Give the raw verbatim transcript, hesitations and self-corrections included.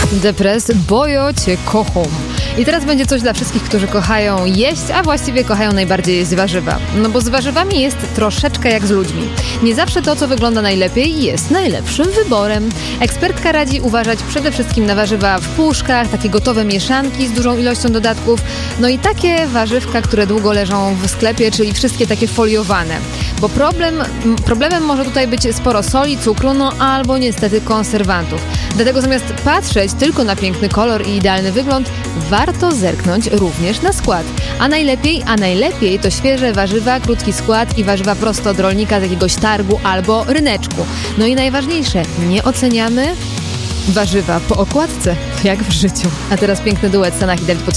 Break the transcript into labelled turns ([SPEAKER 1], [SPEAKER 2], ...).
[SPEAKER 1] Depres, bojo cię kocham. I teraz będzie coś dla wszystkich, którzy kochają jeść, a właściwie kochają najbardziej jeść warzywa. No bo z warzywami jest troszeczkę jak z ludźmi. Nie zawsze to, co wygląda najlepiej, jest najlepszym wyborem. Ekspertka radzi uważać przede wszystkim na warzywa w puszkach, takie gotowe mieszanki z dużą ilością dodatków, no i takie warzywka, które długo leżą w sklepie, czyli wszystkie takie foliowane. Bo problem, problemem może tutaj być sporo soli, cukru, no albo niestety konserwantów. Dlatego zamiast patrzeć tylko na piękny kolor i idealny wygląd, warto zerknąć również na skład. A najlepiej, a najlepiej to świeże warzywa, krótki skład i warzywa prosto od rolnika z jakiegoś targu albo ryneczku. No i najważniejsze, nie oceniamy warzywa po okładce, jak w życiu. A teraz piękny duet Sanach i Dawid Podsiadło.